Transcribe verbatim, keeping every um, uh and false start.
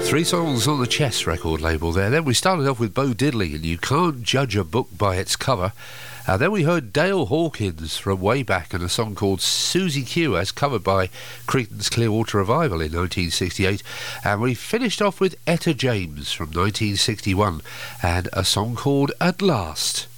Three songs on the Chess record label there. Then we started off with Bo Diddley and You Can't Judge a Book by Its Cover. Uh, then we heard Dale Hawkins from way back and a song called Susie Q, as covered by Creedence Clearwater Revival in nineteen sixty-eight. And we finished off with Etta James from nineteen sixty-one and a song called At Last.